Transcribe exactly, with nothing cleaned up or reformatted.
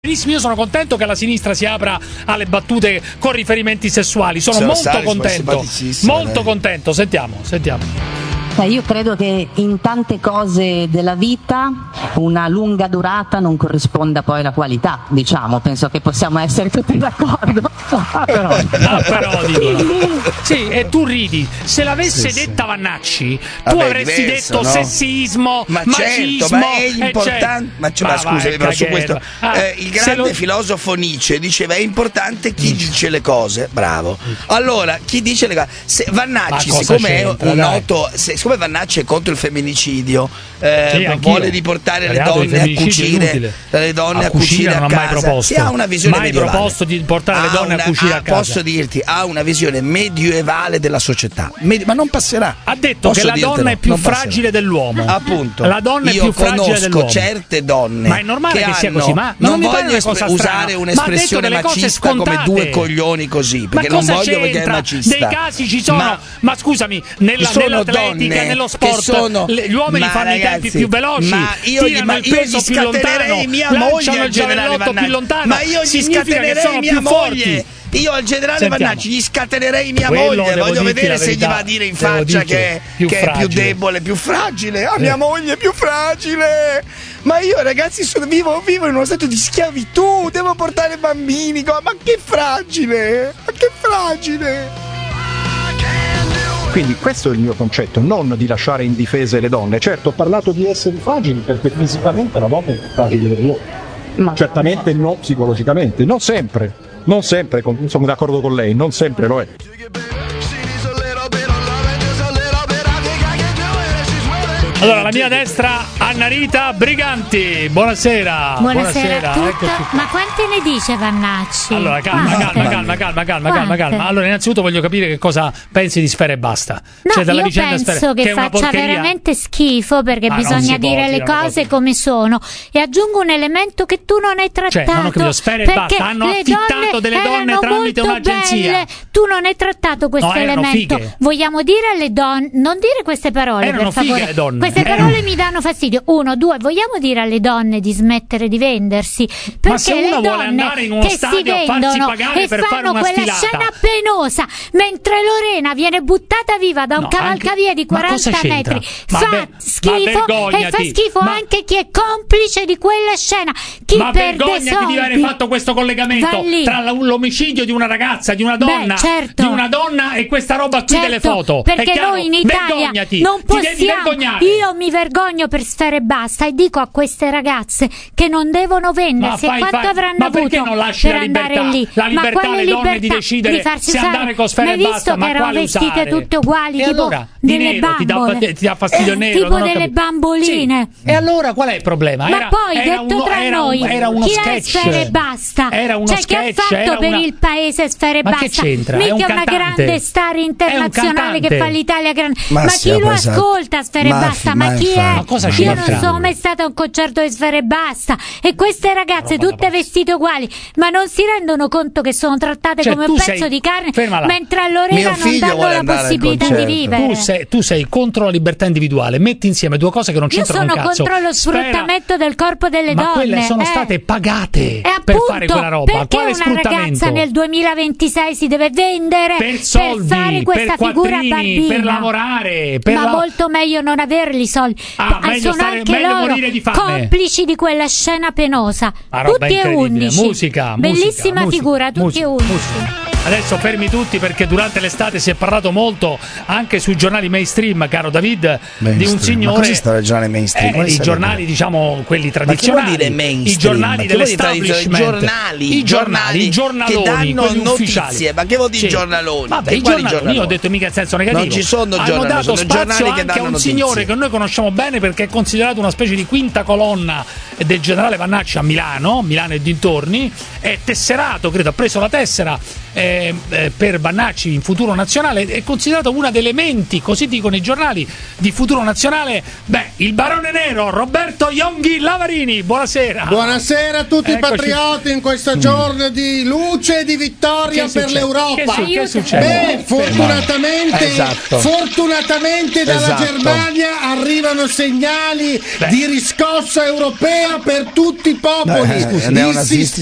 Io sono contento che la sinistra si apra alle battute con riferimenti sessuali. Sono, sono molto stare, contento. Molto lei. contento. Sentiamo, sentiamo. Io credo che in tante cose della vita una lunga durata non corrisponda poi alla qualità, diciamo, penso che possiamo essere tutti d'accordo. Ah, però, ah, però dicono. Sì, e tu ridi. Se l'avesse sì, detta Vannacci, tu Vabbè, avresti diverso, detto no? sessismo, ma macismo. Certo, ma è importante. Ma, ma, ma scusami, però su questo ah, eh, il grande lo... filosofo Nietzsche diceva: è importante chi dice le cose. Bravo. Allora, chi dice le cose? Se Vannacci, siccome è un noto. Se, siccome Vannacci è contro il femminicidio, eh, sì, vuole riportare le donne a cucire, le donne a, a cucire a, a casa. Mai proposto. Ha una visione mai medievale. proposto di portare ha le donne una, a cucire ha, a casa. Posso dirti, ha una visione medievale della società, Medi- ma non passerà. Ha detto posso che la dirtelo, donna è più fragile dell'uomo. Appunto. La donna è Io più fragile dell'uomo. certe donne. Ma è normale che, che sia hanno, così. Ma non, non mi voglio espre- usare un'espressione macista come due coglioni così, perché non voglio perché è macista. Dei casi ci sono. Ma, ma scusami, nella, nell'atletica, nello sport, sono, gli uomini fanno ragazzi, i tempi più veloci, ma io gli, ma io gli scatenerei mia moglie al generale Vannacci. Ma io gli scatenerei mia moglie. Io al generale Sentiamo. Vannacci gli scatenerei mia Quello moglie. Voglio vedere se gli va a dire in faccia che, che è più debole, più fragile. Ah, mia moglie è più fragile. Ma io ragazzi sono, vivo, vivo in uno stato di schiavitù. Devo portare bambini. Ma che fragile. Ma che fragile. Quindi questo è il mio concetto, non di lasciare indifese le donne. Certo, ho parlato di essere fragili perché fisicamente la donna è più fragile dell'uomo, ma certamente non psicologicamente, non sempre, non sempre, sono d'accordo con lei, non sempre lo è. Allora, la mia destra, Anna Rita Briganti. Buonasera. Buonasera, Buonasera a tutti. Ma quante ne dice Vannacci? Allora, calma, calma, calma, calma, calma, calma, calma. Allora, innanzitutto voglio capire che cosa pensi di Sfera Ebbasta. No, cioè, io penso Sfera, che, che faccia veramente schifo, perché ah, bisogna dire le cose come sono. E aggiungo un elemento che tu non hai trattato. Cioè, non ho capito, Sfera Ebbasta hanno affittato delle donne tramite un'agenzia. Belle. Tu non hai trattato questo no, elemento. Fighe. Vogliamo dire alle donne, non dire queste parole, erano per favore. Fighe le donne. Queste parole eh. mi danno fastidio. Uno, due, vogliamo dire alle donne di smettere di vendersi? Perché ma se le uno vuole donne andare in uno che stadio si a farsi pagare e per fanno fare una quella sfilata. scena penosa, mentre Lorena viene buttata viva da un no, cavalcavia anche, di quaranta metri, ma fa be- schifo e fa schifo ma... anche chi è complice di quella scena. Chi ma perde vergogna di aver fatto questo collegamento tra l'omicidio di una ragazza, di una donna, Beh, certo. di una donna e questa roba qui certo, delle foto. Perché noi in Italia Vergognati. non possiamo. Io mi vergogno per Sfera Ebbasta e dico a queste ragazze che non devono vendersi. Ma fai, e quanto fai, avranno ma avuto perché non lasci per la libertà, andare lì? la libertà ma alle donne di decidere di farsi se usare? andare con Sfera Ebbasta, ma ma erano vestite usare? tutte uguali, e tipo allora, delle nero, bambole, ti dà, ti dà fastidio eh, nero, tipo delle capito. bamboline. Sì. E allora qual è il problema? Ma era, poi era detto uno, tra era noi, un, era uno chi sketch. è Sfera Ebbasta? Era uno cioè, sketch. Che ha fatto per una... il paese Sfera Ebbasta? Ma che c'entra? Mica è un una grande star internazionale che fa l'Italia grande. Ma, ma chi lo ascolta Sfera Ebbasta? Ma chi è? Ma cosa Io non sono mai stata a un concerto di Sfera Ebbasta. E queste ragazze tutte vestite uguali, ma non si rendono conto che sono trattate cioè, come un pezzo sei... di carne, Fermala. mentre a Lorena non danno la possibilità di vivere. Tu sei, tu sei contro la libertà individuale, metti insieme due cose che non c'entrano un cazzo. Io sono contro lo sfruttamento Sfera... del corpo delle ma donne. Ma quelle sono eh. state pagate appunto, per fare quella roba. Perché Quale una sfruttamento? Ragazza nel duemilaventisei si deve vendere per soldi, per fare questa per figura barbina, per lavorare, per ma la... molto meglio non averli i soldi. Ah, sono stare, anche loro di complici di quella scena penosa. Tutti e undici. Musica, bellissima musica, figura, musica, tutti e undici. Musica. Adesso fermi tutti perché durante l'estate si è parlato molto anche sui giornali mainstream, caro David, mainstream. di un signore. Ma cosa sta il giornale mainstream? Eh, I giornali, diciamo, quelli tradizionali. Ma che vuol dire mainstream? I giornali dell'establishment. I giornali, i giornali, i giornaloni, che danno quelli notizie. Ufficiali. Ma che vuol dire sì. giornaloni? Vabbè, i giornaloni, giornaloni, io ho detto mica in senso negativo. Non ci sono giornali, hanno dato sono spazio giornali anche che danno a un notizie. signore che noi conosciamo bene perché è considerato una specie di quinta colonna del generale Vannacci a Milano, Milano e dintorni, è tesserato, credo, ha preso la tessera eh, eh, per Vannacci in Futuro Nazionale, è considerato una delle menti, così dicono i giornali, di Futuro Nazionale. Beh, il barone nero Roberto Yonghi Lavarini, buonasera. Buonasera a tutti. Eccoci. I patrioti in questo giorno di luce e di vittoria che per succede? l'Europa. Che, che succede? Beh, fortunatamente, esatto. fortunatamente dalla esatto. Germania arrivano segnali Beh. di riscossa europea per tutti i popoli. No, eh, il neonazisti